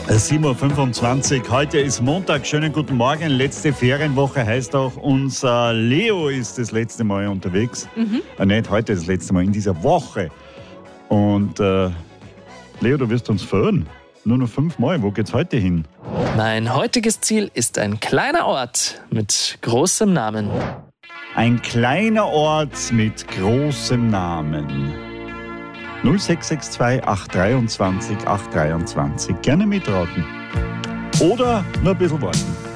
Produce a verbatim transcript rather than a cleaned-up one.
sieben Uhr fünfundzwanzig, heute ist Montag, schönen guten Morgen, letzte Ferienwoche heißt auch, unser Leo ist das letzte Mal unterwegs. Mhm. Äh, nicht heute das letzte Mal, in dieser Woche. Und äh, Leo, du wirst uns fahren. Nur noch fünfmal, wo geht's heute hin? Mein heutiges Ziel ist ein kleiner Ort mit großem Namen. Ein kleiner Ort mit großem Namen. null sechs sechs zwei acht zwei drei acht zwei drei. Gerne mitraten. Oder nur ein bisschen warten.